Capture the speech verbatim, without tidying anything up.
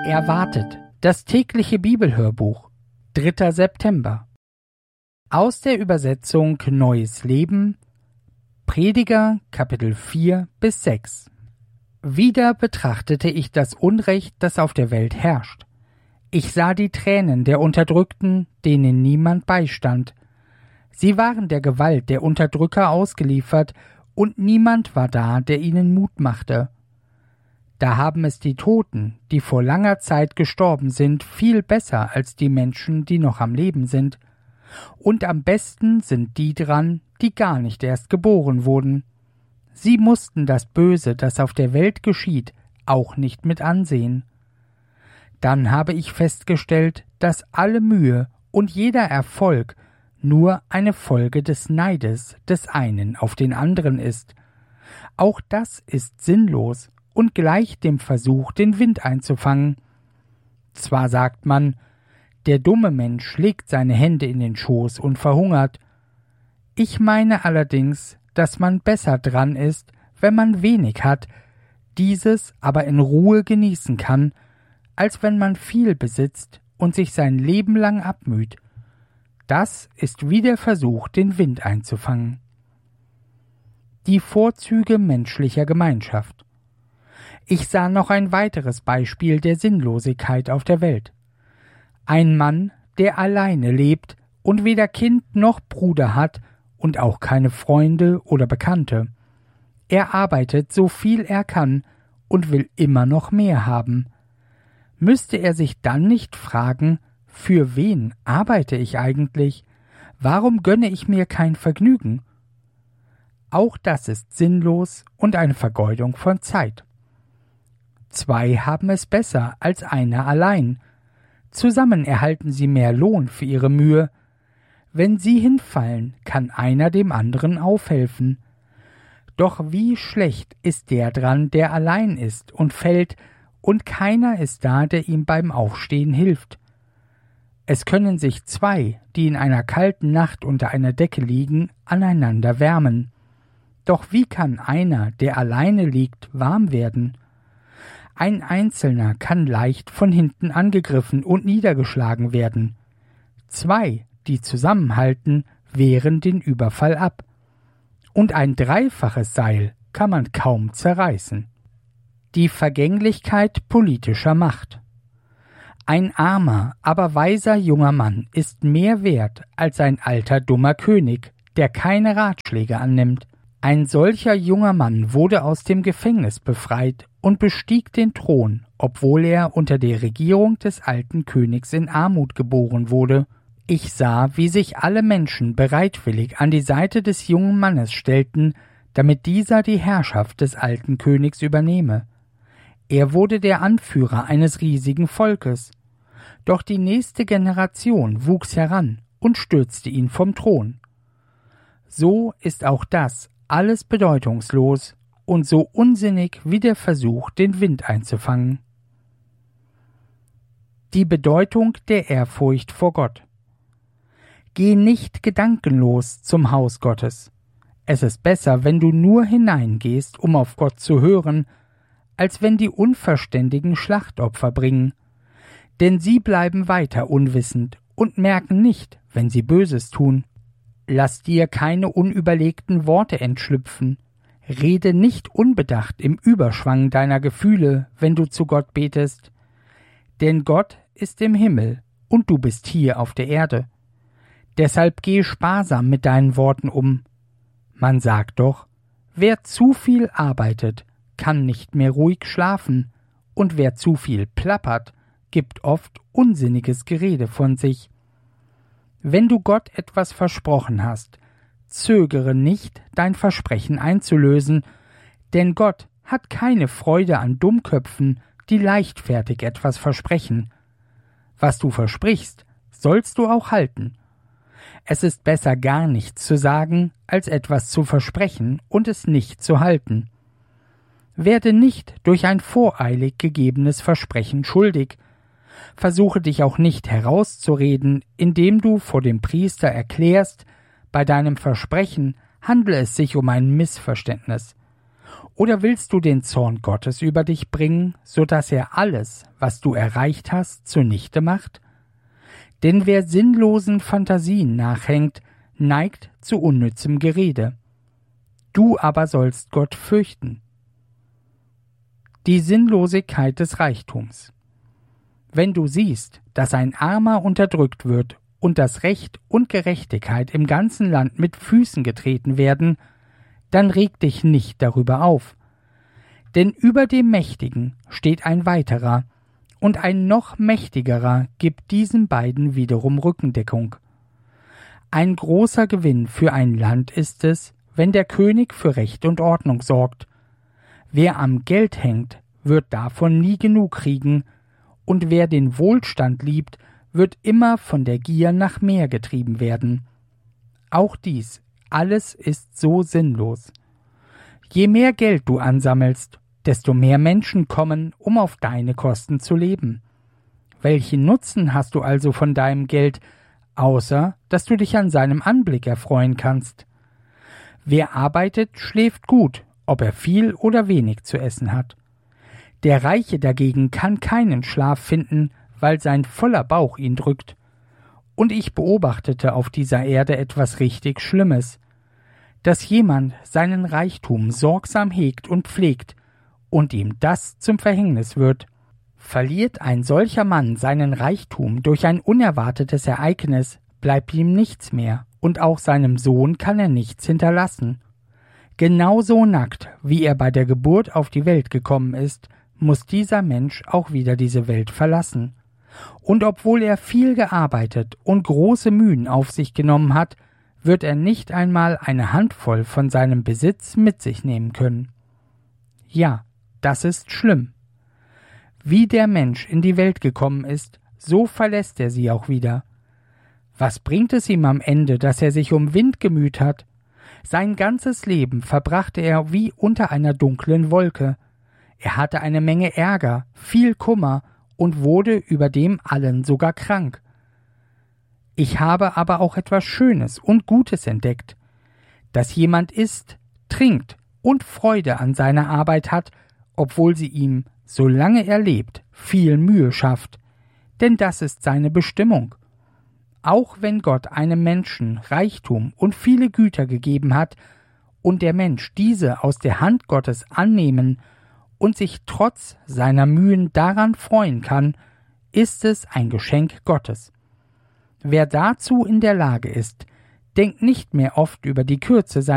Erwartet, das tägliche Bibelhörbuch, dritter September. Aus der Übersetzung Neues Leben, Prediger, Kapitel vier bis sechs. Wieder betrachtete ich das Unrecht, das auf der Welt herrscht. Ich sah die Tränen der Unterdrückten, denen niemand beistand. Sie waren der Gewalt der Unterdrücker ausgeliefert, und niemand war da, der ihnen Mut machte. Da haben es die Toten, die vor langer Zeit gestorben sind, viel besser als die Menschen, die noch am Leben sind. Und am besten sind die dran, die gar nicht erst geboren wurden. Sie mussten das Böse, das auf der Welt geschieht, auch nicht mit ansehen. Dann habe ich festgestellt, dass alle Mühe und jeder Erfolg nur eine Folge des Neides des einen auf den anderen ist. Auch das ist sinnlos und gleicht dem Versuch, den Wind einzufangen. Zwar sagt man, der dumme Mensch legt seine Hände in den Schoß und verhungert. Ich meine allerdings, dass man besser dran ist, wenn man wenig hat, dieses aber in Ruhe genießen kann, als wenn man viel besitzt und sich sein Leben lang abmüht. Das ist wie der Versuch, den Wind einzufangen. Die Vorzüge menschlicher Gemeinschaft. Ich sah noch ein weiteres Beispiel der Sinnlosigkeit auf der Welt. Ein Mann, der alleine lebt und weder Kind noch Bruder hat und auch keine Freunde oder Bekannte. Er arbeitet so viel er kann und will immer noch mehr haben. Müsste er sich dann nicht fragen, für wen arbeite ich eigentlich? Warum gönne ich mir kein Vergnügen? Auch das ist sinnlos und eine Vergeudung von Zeit. Zwei haben es besser als einer allein. Zusammen erhalten sie mehr Lohn für ihre Mühe. Wenn sie hinfallen, kann einer dem anderen aufhelfen. Doch wie schlecht ist der dran, der allein ist und fällt, und keiner ist da, der ihm beim Aufstehen hilft. Es können sich zwei, die in einer kalten Nacht unter einer Decke liegen, aneinander wärmen. Doch wie kann einer, der alleine liegt, warm werden? Ein Einzelner kann leicht von hinten angegriffen und niedergeschlagen werden. Zwei, die zusammenhalten, wehren den Überfall ab. Und ein dreifaches Seil kann man kaum zerreißen. Die Vergänglichkeit politischer Macht. Ein armer, aber weiser junger Mann ist mehr wert als ein alter, dummer König, der keine Ratschläge annimmt. Ein solcher junger Mann wurde aus dem Gefängnis befreit und bestieg den Thron, obwohl er unter der Regierung des alten Königs in Armut geboren wurde. Ich sah, wie sich alle Menschen bereitwillig an die Seite des jungen Mannes stellten, damit dieser die Herrschaft des alten Königs übernehme. Er wurde der Anführer eines riesigen Volkes. Doch die nächste Generation wuchs heran und stürzte ihn vom Thron. So ist auch das alles bedeutungslos und so unsinnig wie der Versuch, den Wind einzufangen. Die Bedeutung der Ehrfurcht vor Gott. Geh nicht gedankenlos zum Haus Gottes. Es ist besser, wenn du nur hineingehst, um auf Gott zu hören, als wenn die Unverständigen Schlachtopfer bringen. Denn sie bleiben weiter unwissend und merken nicht, wenn sie Böses tun. Lass dir keine unüberlegten Worte entschlüpfen. Rede nicht unbedacht im Überschwang deiner Gefühle, wenn du zu Gott betest. Denn Gott ist im Himmel und du bist hier auf der Erde. Deshalb geh sparsam mit deinen Worten um. Man sagt doch, wer zu viel arbeitet, kann nicht mehr ruhig schlafen, und wer zu viel plappert, gibt oft unsinniges Gerede von sich. Wenn du Gott etwas versprochen hast, zögere nicht, dein Versprechen einzulösen, denn Gott hat keine Freude an Dummköpfen, die leichtfertig etwas versprechen. Was du versprichst, sollst du auch halten. Es ist besser, gar nichts zu sagen, als etwas zu versprechen und es nicht zu halten. Werde nicht durch ein voreilig gegebenes Versprechen schuldig. Versuche dich auch nicht herauszureden, indem du vor dem Priester erklärst, bei deinem Versprechen handle es sich um ein Missverständnis. Oder willst du den Zorn Gottes über dich bringen, so dass er alles, was du erreicht hast, zunichte macht? Denn wer sinnlosen Phantasien nachhängt, neigt zu unnützem Gerede. Du aber sollst Gott fürchten. Die Sinnlosigkeit des Reichtums. Wenn du siehst, dass ein Armer unterdrückt wird und dass Recht und Gerechtigkeit im ganzen Land mit Füßen getreten werden, dann reg dich nicht darüber auf. Denn über dem Mächtigen steht ein weiterer, und ein noch mächtigerer gibt diesen beiden wiederum Rückendeckung. Ein großer Gewinn für ein Land ist es, wenn der König für Recht und Ordnung sorgt. Wer am Geld hängt, wird davon nie genug kriegen, und wer den Wohlstand liebt, wird immer von der Gier nach mehr getrieben werden. Auch dies, alles ist so sinnlos. Je mehr Geld du ansammelst, desto mehr Menschen kommen, um auf deine Kosten zu leben. Welchen Nutzen hast du also von deinem Geld, außer dass du dich an seinem Anblick erfreuen kannst? Wer arbeitet, schläft gut, ob er viel oder wenig zu essen hat. Der Reiche dagegen kann keinen Schlaf finden, weil sein voller Bauch ihn drückt. Und ich beobachtete auf dieser Erde etwas richtig Schlimmes, dass jemand seinen Reichtum sorgsam hegt und pflegt und ihm das zum Verhängnis wird. Verliert ein solcher Mann seinen Reichtum durch ein unerwartetes Ereignis, bleibt ihm nichts mehr, und auch seinem Sohn kann er nichts hinterlassen. Genauso nackt, wie er bei der Geburt auf die Welt gekommen ist, muss dieser Mensch auch wieder diese Welt verlassen. Und obwohl er viel gearbeitet und große Mühen auf sich genommen hat, wird er nicht einmal eine Handvoll von seinem Besitz mit sich nehmen können. Ja, das ist schlimm. Wie der Mensch in die Welt gekommen ist, so verlässt er sie auch wieder. Was bringt es ihm am Ende, dass er sich um Wind gemüht hat? Sein ganzes Leben verbrachte er wie unter einer dunklen Wolke. Er hatte eine Menge Ärger, viel Kummer und wurde über dem allen sogar krank. Ich habe aber auch etwas Schönes und Gutes entdeckt, dass jemand isst, trinkt und Freude an seiner Arbeit hat, obwohl sie ihm, solange er lebt, viel Mühe schafft, denn das ist seine Bestimmung. Auch wenn Gott einem Menschen Reichtum und viele Güter gegeben hat und der Mensch diese aus der Hand Gottes annehmen und sich trotz seiner Mühen daran freuen kann, ist es ein Geschenk Gottes. Wer dazu in der Lage ist, denkt nicht mehr oft über die Kürze seiner